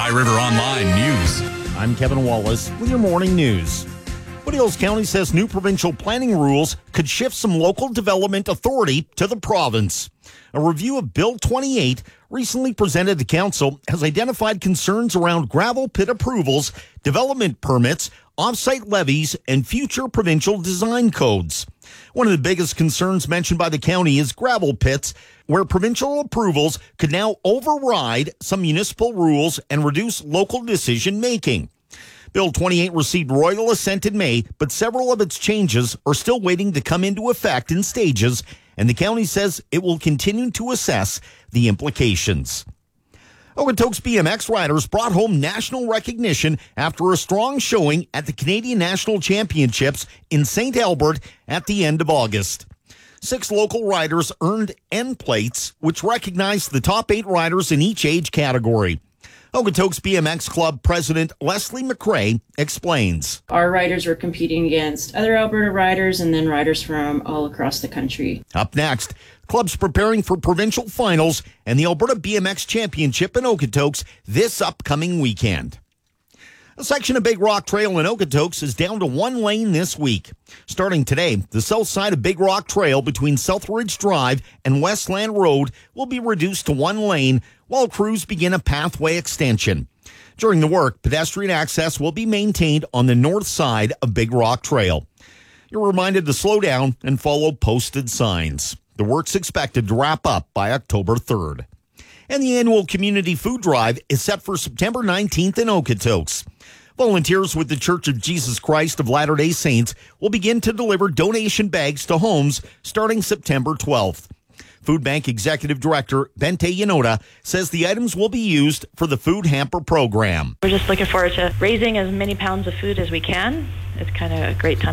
High River Online News. I'm Kevin Wallace with your morning news. Foothills County says new provincial planning rules could shift some local development authority to the province. A review of Bill 28 recently presented to council has identified concerns around gravel pit approvals, development permits, off-site levies, and future provincial design codes. One of the biggest concerns mentioned by the county is gravel pits, where provincial approvals could now override some municipal rules and reduce local decision-making. Bill 28 received royal assent in May, but several of its changes are still waiting to come into effect in stages, and the county says it will continue to assess the implications. Okotoks BMX riders brought home national recognition after a strong showing at the Canadian National Championships in St. Albert at the end of August. 6 local riders earned end plates, which recognized the top 8 riders in each age category. Okotoks BMX Club President Leslie McRae explains. Our riders were competing against other Alberta riders and then riders from all across the country. Up next, clubs preparing for provincial finals and the Alberta BMX Championship in Okotoks this upcoming weekend. A section of Big Rock Trail in Okotoks is down to 1 lane this week. Starting today, the south side of Big Rock Trail between Southridge Drive and Westland Road will be reduced to 1 lane while crews begin a pathway extension. During the work, pedestrian access will be maintained on the north side of Big Rock Trail. You're reminded to slow down and follow posted signs. The work's expected to wrap up by October 3rd. And the annual community food drive is set for September 19th in Okotoks. Volunteers with the Church of Jesus Christ of Latter-day Saints will begin to deliver donation bags to homes starting September 12th. Food Bank Executive Director Bente Yanoda says the items will be used for the food hamper program. We're just looking forward to raising as many pounds of food as we can. It's kind of a great time